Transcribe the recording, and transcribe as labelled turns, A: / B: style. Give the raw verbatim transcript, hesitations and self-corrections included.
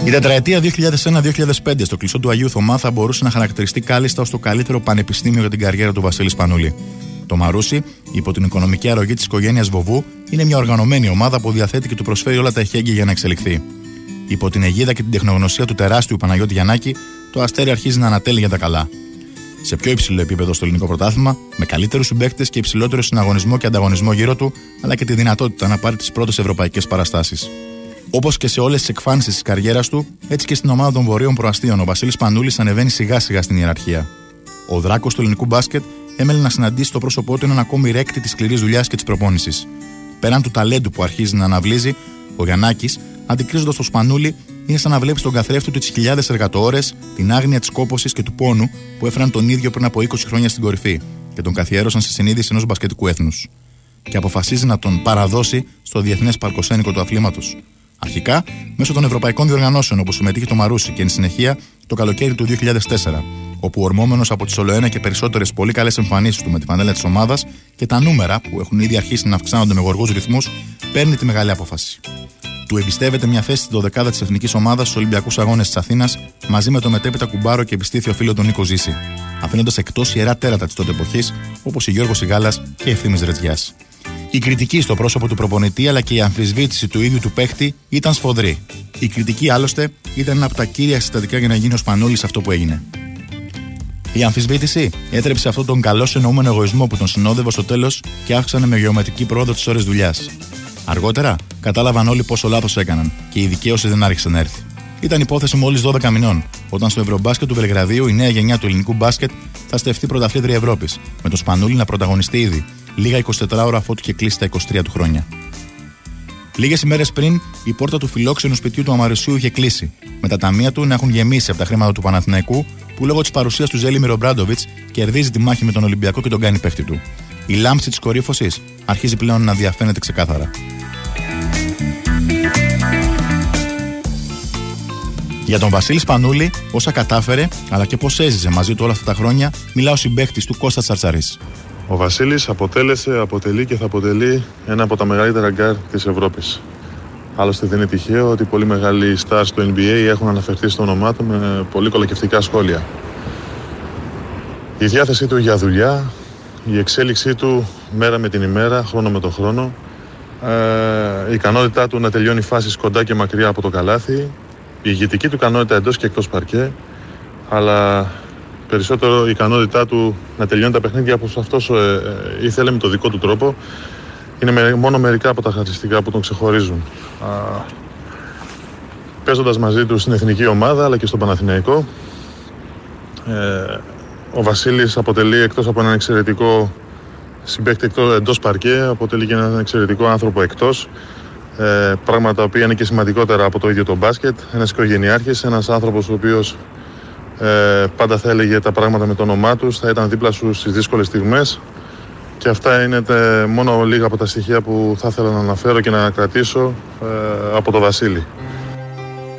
A: Η τετραετία δύο χιλιάδες ένα δύο χιλιάδες πέντε στο κλεισό του Αγίου Θωμά θα μπορούσε να χαρακτηριστεί κάλλιστα ως το καλύτερο πανεπιστήμιο για την καριέρα του Βασίλη Σπανούλη. Το Μαρούσι, υπό την οικονομική αρρωγή της οικογένειας Βοβού, είναι μια οργανωμένη ομάδα που διαθέτει και του προσφέρει όλα τα εχέγγυα για να εξελιχθεί. Υπό την αιγίδα και την τεχνογνωσία του τεράστιου Παναγιώτη Γιαννάκη, το Αστέρι αρχίζει να ανατέλει για τα καλά. Σε πιο υψηλό επίπεδο στο ελληνικό πρωτάθλημα, με καλύτερους συμπαίκτες και υψηλότερο συναγωνισμό και ανταγωνισμό γύρω του, αλλά και τη δυνατότητα να πάρει τις πρώτες ευρωπαϊκές παραστάσεις. Όπως και σε όλες τις εκφάνσεις της καριέρας του, έτσι και στην ομάδα των Βορείων Προαστίων, ο Βασίλης Σπανούλης ανεβαίνει σιγά σιγά στην ιεραρχία. Ο δράκος του ελληνικού μπάσκετ έμελε να συναντήσει στο πρόσωπό του έναν ακόμη ρέκτη της σκληρής δουλειάς και της προπόνησης. Πέραν του ταλέντου που αρχίζει να αναβλύζει, ο Γιαννάκης, αντικρίζοντας το Σπανούλη, είναι σαν να βλέπει στον καθρέφτη του τις χιλιάδες εργατοώρες, την άγνοια της κόπωσης και του πόνου που έφεραν τον ίδιο πριν από είκοσι χρόνια στην κορυφή και τον καθιέρωσαν σε συνείδηση ενός μπασκετικού έθνους. Και αποφασίζει να τον παραδώσει στο διεθνές παρκοσένικο του αθλήματος. Αρχικά μέσω των ευρωπαϊκών διοργανώσεων όπου συμμετείχε το Μαρούσι και εν συνεχεία το καλοκαίρι του δύο χιλιάδες τέσσερα, όπου ορμόμενος από τις ολοένα και περισσότερες πολύ καλές εμφανίσεις του με τη φανέλα της ομάδας και τα νούμερα που έχουν ήδη αρχίσει να αυξάνονται με γοργούς ρυθμούς, παίρνει τη μεγάλη απόφαση. Του εμπιστεύεται μια θέση στη δωδεκάδα της εθνικής ομάδας στους Ολυμπιακούς Αγώνες της Αθήνας μαζί με το μετέπειτα κουμπάρο και επιστήθιο φίλο τον Νίκο Ζήση, αφήνοντας εκτός ιερά τέρατα της τότε εποχής όπως η Γιώργος Σιγάλας και η Ευθύμης Ρετζιάς. Η κριτική στο πρόσωπο του προπονητή αλλά και η αμφισβήτηση του ίδιου του παίχτη ήταν σφοδρή. Η κριτική άλλωστε ήταν ένα από τα κύρια συστατικά για να γίνει ο Σπανούλης αυτό που έγινε. Η αμφισβήτηση έτρεψε αυτόν τον καλώς εννοούμενο εγωισμό που τον συνόδευε στο τέλος και αύξανε με γεωμετρική πρόοδο τις ώρες δουλειάς. Αργότερα κατάλαβαν όλοι πόσο λάθος έκαναν και η δικαίωση δεν άρχισε να έρθει. Ήταν υπόθεση μόλις δώδεκα μηνών, όταν στο Ευρωμπάσκετ του Βελιγραδίου η νέα γενιά του ελληνικού μπάσκετ θα στεφτεί πρωταθλήτρια Ευρώπης, με τον Σπανούλη να πρωταγωνιστεί ήδη, λίγα εικοσιτέσσερα ώρα αφότου και κλείσει τα είκοσι τρία του χρόνια. Λίγες ημέρες πριν, η πόρτα του φιλόξενου σπιτιού του Αμαρουσίου είχε κλείσει, με τα ταμεία του να έχουν γεμίσει από τα χρήματα του Παναθηναϊκού, που λόγω της παρουσίας του Ζέλιμιρ Ομπράντοβιτς κερδίζει τη μάχη με τον Ολυμπιακό και τον κάνει παίχτη του. Η λάμψη της κορύφωσης αρχίζει πλέον να διαφαίνεται ξεκάθαρα. Για τον Βασίλη Σπανούλη, όσα κατάφερε, αλλά και πώς έζησε μαζί του όλα αυτά τα χρόνια, μιλά ο συμπαίκτης του Κώστας Τσαρτσαρής.
B: Ο Βασίλης αποτέλεσε, αποτελεί και θα αποτελεί ένα από τα μεγαλύτερα γκάρ της Ευρώπης. Άλλωστε δεν είναι τυχαίο ότι πολύ μεγάλοι stars του N B A έχουν αναφερθεί στο όνομά του με πολύ κολακευτικά σχόλια. Η διάθεσή του για δουλειά, η εξέλιξή του μέρα με την ημέρα, χρόνο με τον χρόνο, ε, η ικανότητά του να τελειώνει φάσεις κοντά και μακριά από το καλάθι, η ηγετική του ικανότητα εντός και εκτός παρκέ, αλλά περισσότερο η ικανότητά του να τελειώνει τα παιχνίδια όπως αυτός ε, ε, ήθελε με το δικό του τρόπο, είναι με, μόνο μερικά από τα χαρακτηριστικά που τον ξεχωρίζουν. Α, παίζοντας μαζί του στην εθνική ομάδα αλλά και στον Παναθηναϊκό, ε, ο Βασίλης αποτελεί εκτός από έναν εξαιρετικό συμπαίκτη εντός παρκέ, αποτελεί και έναν εξαιρετικό άνθρωπο εκτός. Ε, πράγματα τα οποία είναι και σημαντικότερα από το ίδιο το μπάσκετ. Ένας οικογενειάρχης, ένας άνθρωπος ο οποίος ε, πάντα θα έλεγε τα πράγματα με το όνομά τους, θα ήταν δίπλα σου στις δύσκολες στιγμές. Και αυτά είναι τε, μόνο λίγα από τα στοιχεία που θα ήθελα να αναφέρω και να κρατήσω ε, από το Βασίλη.